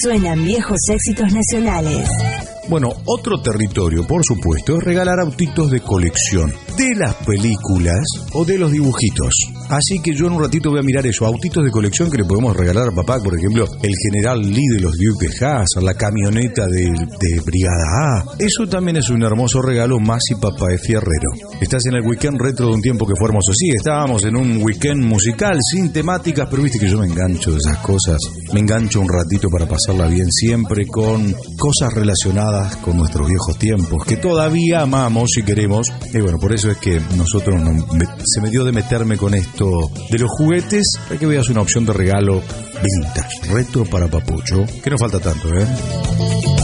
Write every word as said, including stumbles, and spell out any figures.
Suenan viejos éxitos nacionales. Bueno, otro territorio, por supuesto, es regalar autitos de colección, de las películas o de los dibujitos. Así que yo en un ratito voy a mirar eso, autitos de colección que le podemos regalar a papá, por ejemplo, el General Lee de los Dukes de Hazzard, la camioneta de, de Brigada A. Eso también es un hermoso regalo, más si papá es fierrero. Estás en el weekend retro de un tiempo que fue hermoso. Sí, estábamos en un weekend musical sin temáticas, pero viste que yo me engancho de esas cosas. Me engancho un ratito para pasarla bien, siempre con cosas relacionadas con nuestros viejos tiempos, que todavía amamos y queremos. Y bueno, por eso es que nosotros no, me, se me dio de meterme con esto de los juguetes, para que veas una opción de regalo vintage, retro para papucho, que no falta tanto, ¿eh?